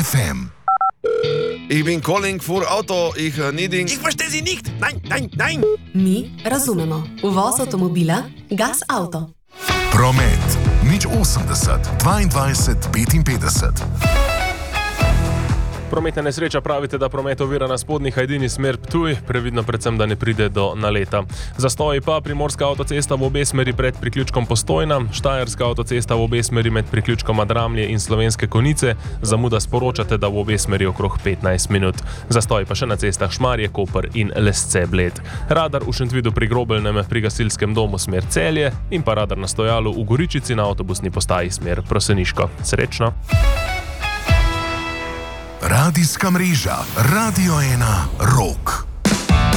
FM. Ich bin calling für Auto, ich needing... Ich verstehe Sie nicht! Nein, nein, nein! Mi razumemo. Uvoz avtomobila Gas Auto. Promet. Nič 80 22 55. Prometna nesreča pravite, da promet ovira na spodnji Hajdini smer Ptuj, previdno predvsem, da ne pride do naleta. Zastoji pa Primorska avtocesta v obe smeri pred priključkom Postojna, Štajerska avtocesta v obe smeri med priključkom Dramlje in Slovenske Konjice, zamuda sporočate, da v obe smeri okrog 15 minut. Zastoji pa še na cestah Šmarje, Koper in Lesce Bled. Radar v Šentvidu pri Grobelnem pri gasilskem domu smer Celje in pa radar na stojalu v Goričici na avtobusni postaji smer Proseniško. Srečno! Radijska mreža Radio 1 Rock.